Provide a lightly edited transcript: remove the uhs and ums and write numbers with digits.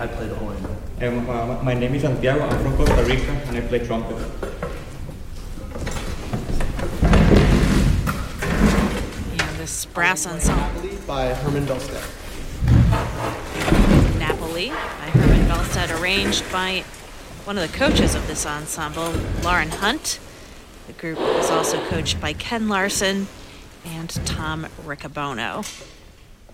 I play the horn. My name is Santiago. I'm from Costa Rica, and I play trumpet. And this brass ensemble. By Herman Belstead. Napoli by Herman Belstead, arranged by one of the coaches of this ensemble, Lauren Hunt. The group is also coached by Ken Larson and Tom Riccobono.